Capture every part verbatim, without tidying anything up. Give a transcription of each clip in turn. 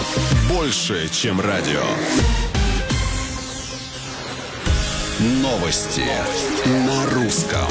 больше, чем радио. Новости на русском.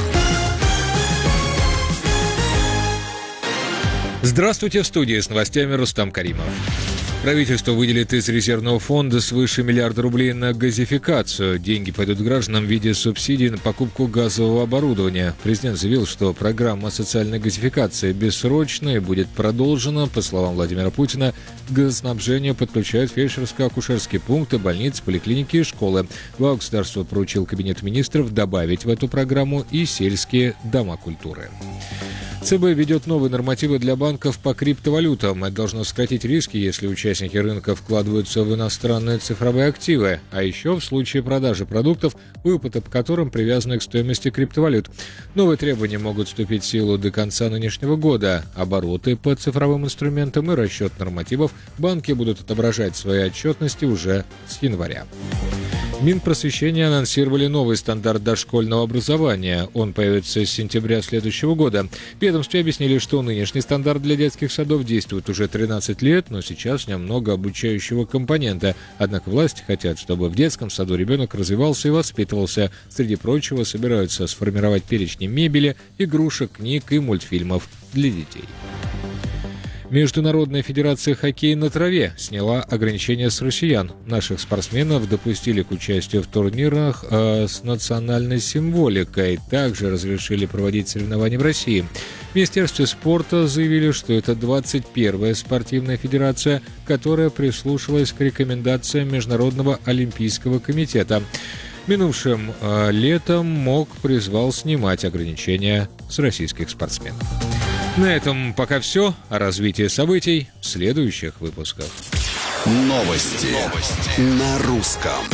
Здравствуйте, в студии с новостями Рустам Каримов. Правительство выделит из резервного фонда свыше миллиарда рублей на газификацию. Деньги пойдут гражданам в виде субсидий на покупку газового оборудования. Президент заявил, что программа социальной газификации бессрочная и будет продолжена. По словам Владимира Путина, к газоснабжению подключают фельдшерско-акушерские пункты, больницы, поликлиники и школы. Глава государства поручил Кабинету министров добавить в эту программу и сельские дома культуры. ЦБ ведет новые нормативы для банков по криптовалютам. Это должно сократить риски, если участники рынка вкладываются в иностранные цифровые активы, а еще в случае продажи продуктов, выплаты по которым привязаны к стоимости криптовалют. Новые требования могут вступить в силу до конца нынешнего года. Обороты по цифровым инструментам и расчет нормативов банки будут отображать в своей отчетности уже с января. Минпросвещения анонсировали новый стандарт дошкольного образования. Он появится с сентября следующего года. В ведомстве объяснили, что нынешний стандарт для детских садов действует уже тринадцать лет, но сейчас в нем много обучающего компонента. Однако власти хотят, чтобы в детском саду ребенок развивался и воспитывался. Среди прочего, собираются сформировать перечни мебели, игрушек, книг и мультфильмов для детей. Международная федерация хоккея на траве сняла ограничения с россиян. Наших спортсменов допустили к участию в турнирах э, с национальной символикой. Также разрешили проводить соревнования в России. В Министерстве спорта заявили, что это двадцать первая спортивная федерация, которая прислушалась к рекомендациям Международного олимпийского комитета. Минувшим э, летом МОК призвал снимать ограничения с российских спортсменов. На этом пока все. О развитии событий в следующих выпусках. Новости, Новости. на русском.